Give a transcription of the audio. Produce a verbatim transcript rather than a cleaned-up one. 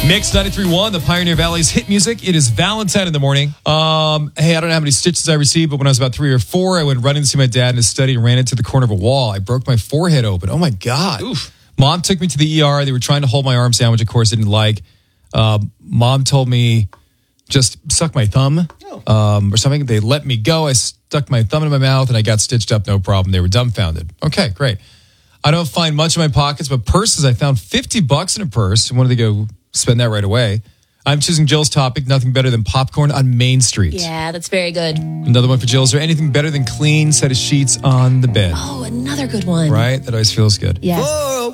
Mix ninety-three point one, the Pioneer Valley's hit music. It is Valentine in the morning. Um, hey, I don't know how many stitches I received, but when I was about three or four, I went running to see my dad in his study and ran into the corner of a wall. I broke my forehead open. Oh, my God. Oof. Mom took me to the E R. They were trying to hold my arm down, which, of course, I didn't like. Uh, Mom told me just suck my thumb oh. um, or something. They let me go. I stuck my thumb in my mouth, and I got stitched up, no problem. They were dumbfounded. Okay, great. I don't find much in my pockets, but purses, I found fifty bucks in a purse. I wanted to go spend that right away. I'm choosing Jill's topic, nothing better than popcorn on Main Street. Yeah, that's very good. Another one for Jill. Is there anything better than clean set of sheets on the bed? Oh, another good one. Right? That always feels good. Yes. Whoa.